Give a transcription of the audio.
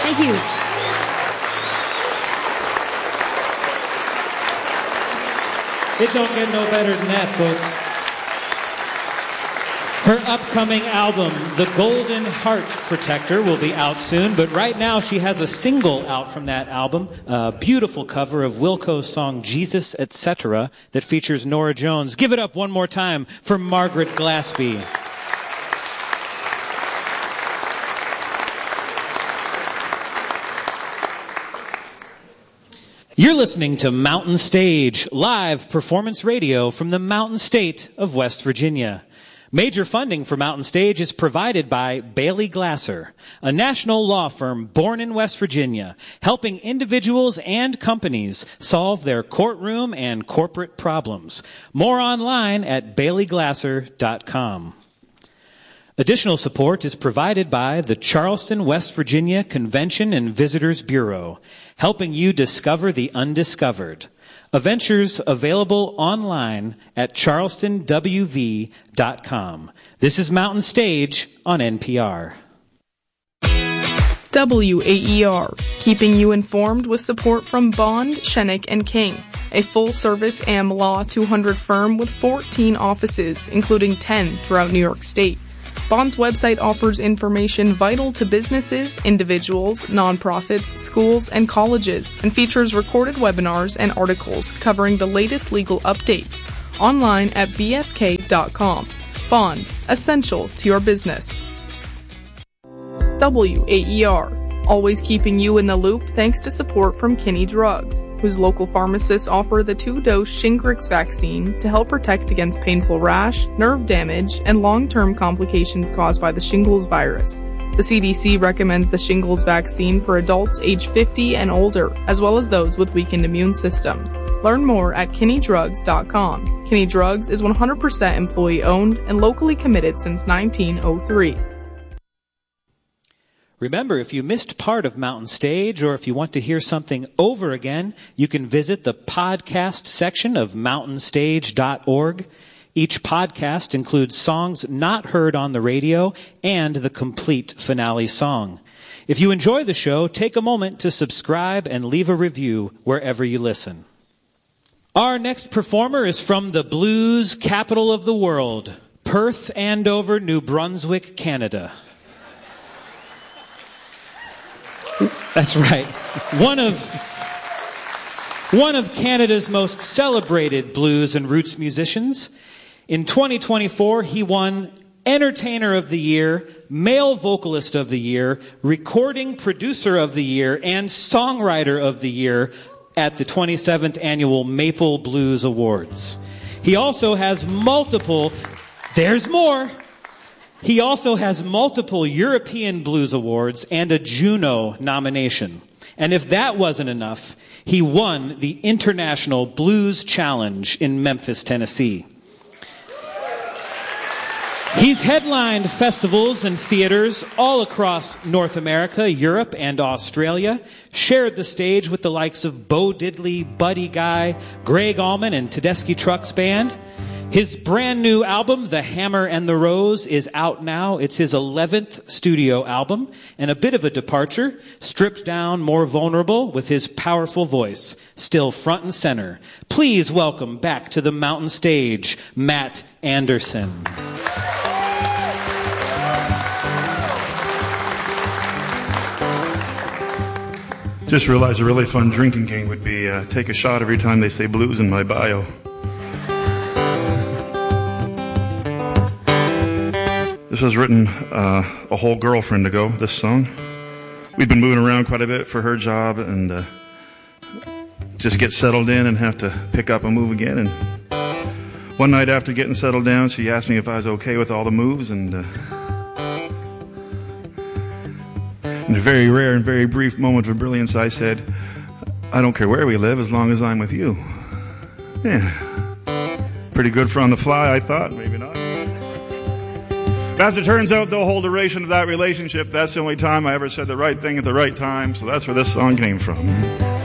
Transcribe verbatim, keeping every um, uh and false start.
Thank you. It don't get no better than that, folks. Her upcoming album, The Golden Heart Protector, will be out soon, but right now she has a single out from that album, a beautiful cover of Wilco's song Jesus, et cetera, that features Norah Jones. Give it up one more time for Margaret Glaspie. You're listening to Mountain Stage, live performance radio from the Mountain State of West Virginia. Major funding for Mountain Stage is provided by Bailey Glasser, a national law firm born in West Virginia, helping individuals and companies solve their courtroom and corporate problems. More online at bailey glasser dot com. Additional support is provided by the Charleston, West Virginia Convention and Visitors Bureau, helping you discover the undiscovered. Adventures available online at charleston w v dot com. This is Mountain Stage on N P R. W A E R, keeping you informed with support from Bond, Shenick and King, a full-service A M Law two hundred firm with fourteen offices, including ten throughout New York State. Bond's website offers information vital to businesses, individuals, nonprofits, schools, and colleges, and features recorded webinars and articles covering the latest legal updates. Online at b s k dot com. Bond, essential to your business. W A E R, always keeping you in the loop thanks to support from Kinney Drugs, whose local pharmacists offer the two-dose Shingrix vaccine to help protect against painful rash, nerve damage, and long-term complications caused by the shingles virus. The C D C recommends the shingles vaccine for adults age fifty and older, as well as those with weakened immune systems. Learn more at kinney drugs dot com. Kinney Drugs is one hundred percent employee-owned and locally committed since nineteen oh three. Remember, if you missed part of Mountain Stage or if you want to hear something over again, you can visit the podcast section of mountain stage dot org. Each podcast includes songs not heard on the radio and the complete finale song. If you enjoy the show, take a moment to subscribe and leave a review wherever you listen. Our next performer is from the blues capital of the world, Perth Andover, New Brunswick, Canada. That's right. One of one of Canada's most celebrated blues and roots musicians. In twenty twenty-four, he won Entertainer of the Year, Male Vocalist of the Year, Recording Producer of the Year, and Songwriter of the Year at the twenty-seventh Annual Maple Blues Awards. He also has multiple, there's more, He also has multiple European Blues Awards and a Juno nomination. And if that wasn't enough, he won the International Blues Challenge in Memphis, Tennessee. He's headlined festivals and theaters all across North America, Europe, and Australia, shared the stage with the likes of Bo Diddley, Buddy Guy, Greg Allman, and Tedeschi Trucks Band. His brand new album, The Hammer and the Rose, is out now. It's his eleventh studio album, and a bit of a departure, stripped down, more vulnerable, with his powerful voice still front and center. Please welcome back to the Mountain Stage, Matt Anderson. Just realized a really fun drinking game would be uh, take a shot every time they say blues in my bio. This was written uh, a whole girlfriend ago, this song. We've been moving around quite a bit for her job and uh, just get settled in and have to pick up and move again. And one night after getting settled down, she asked me if I was okay with all the moves. And uh, in a very rare and very brief moment of brilliance, I said, I don't care where we live as long as I'm with you. Yeah. Pretty good for on the fly, I thought. Maybe not. As it turns out, the whole duration of that relationship, that's the only time I ever said the right thing at the right time, so that's where this song came from.